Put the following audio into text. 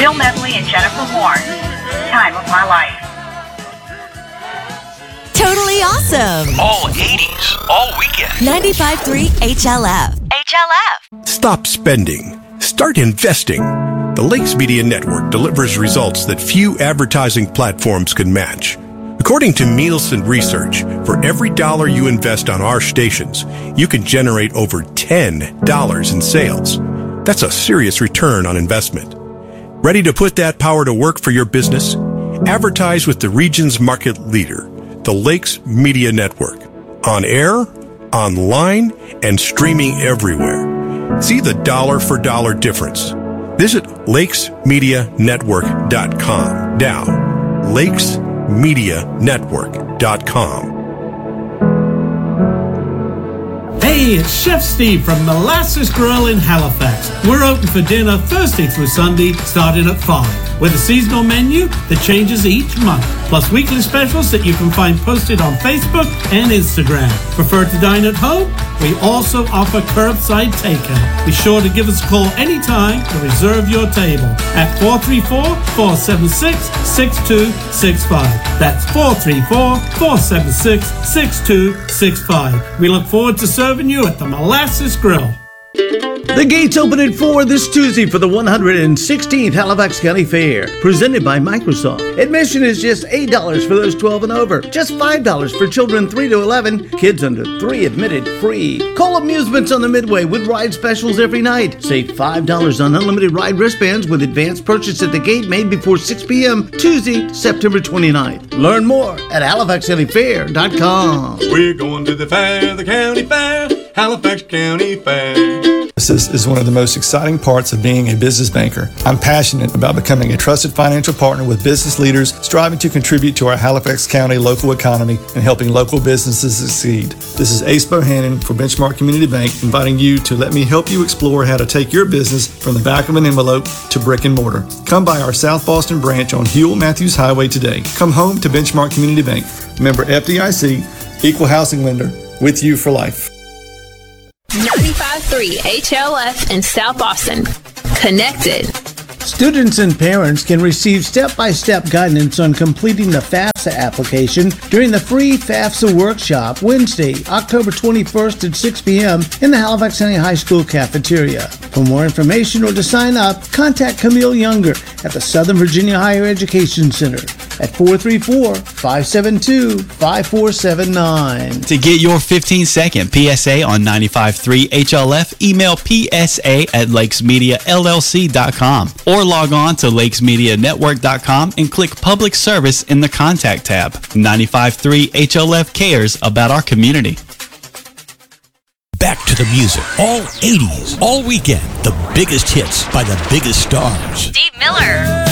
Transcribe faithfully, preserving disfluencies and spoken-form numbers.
Bill Medley and Jennifer Warren, Time of My Life. Totally awesome. All eighties, all weekend. ninety-five point three H L F. H L F. Stop spending. Start investing. The Lakes Media Network delivers results that few advertising platforms can match. According to Nielsen Research, for every dollar you invest on our stations, you can generate over ten dollars in sales. That's a serious return on investment. Ready to put that power to work for your business? Advertise with the region's market leader, the Lakes Media Network. On air, online, and streaming everywhere. See the dollar for dollar difference. Visit lakes media network dot com. Now, lakes media network dot com. Hey, it's Chef Steve from Molasses Grill in Halifax. We're open for dinner Thursday through Sunday, starting at five, with a seasonal menu that changes each month, plus weekly specials that you can find posted on Facebook and Instagram. Prefer to dine at home? We also offer curbside takeout. Be sure to give us a call anytime to reserve your table at four three four, four seven six, six two six five. That's four three four, four seven six, six two six five. We look forward to serving you at the Molasses Grill. The gates open at four this Tuesday for the one hundred sixteenth Halifax County Fair, presented by Microsoft. Admission is just eight dollars for those twelve and over, just five dollars for children three to eleven, kids under three admitted free. Cole Amusements on the Midway with ride specials every night. Save five dollars on unlimited ride wristbands with advanced purchase at the gate made before six p.m. Tuesday, September twenty-ninth. Learn more at halifax county fair dot com. We're going to the fair, the county fair, Halifax County Fair. This is one of the most exciting parts of being a business banker. I'm passionate about becoming a trusted financial partner with business leaders striving to contribute to our Halifax County local economy and helping local businesses succeed. This is Ace Bohannon for Benchmark Community Bank, inviting you to let me help you explore how to take your business from the back of an envelope to brick and mortar. Come by our South Boston branch on Huell Matthews Highway today. Come home to Benchmark Community Bank. Member F D I C, equal housing lender, with you for life. ninety-five point three H L F in South Boston. Connected. Students and parents can receive step-by-step guidance on completing the FAFSA application during the free FAFSA workshop Wednesday, October twenty-first at six p.m. in the Halifax County High School cafeteria. For more information or to sign up, contact Camille Younger at the Southern Virginia Higher Education Center at four three four, five seven two, five four seven nine. To get your fifteen-second P S A on ninety-five point three H L F, email P S A at lakes media L L C dot com or log on to lakes media network dot com and click Public Service in the Contact tab. ninety-five point three H L F cares about our community. Back to the music. All eighties, all weekend. The biggest hits by the biggest stars. Steve Miller.